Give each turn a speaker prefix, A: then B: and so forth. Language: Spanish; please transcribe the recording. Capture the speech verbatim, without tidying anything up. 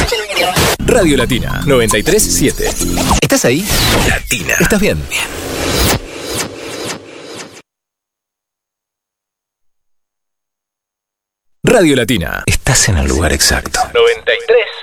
A: Radio Latina noventa y tres punto siete. ¿Estás ahí? Latina. ¿Estás bien? Bien. Radio Latina. Estás en el lugar exacto. noventa y tres